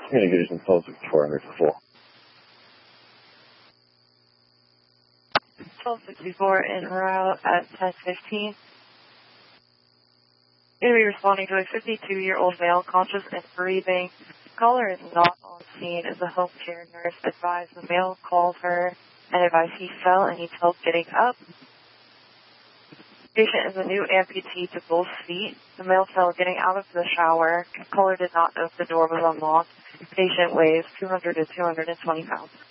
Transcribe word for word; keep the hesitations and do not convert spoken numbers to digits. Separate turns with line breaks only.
Communication twelve sixty-four under full.
twelve sixty-four en route at ten fifteen. Going to be responding to a fifty-two-year-old male conscious and breathing. Caller is not on scene as the home care nurse advised the male called her and advised he fell and needs help getting up. Patient is a new amputee to both feet. The male fell getting out of the shower. Caller did not know if the door was unlocked. Patient weighs two hundred to two hundred twenty pounds.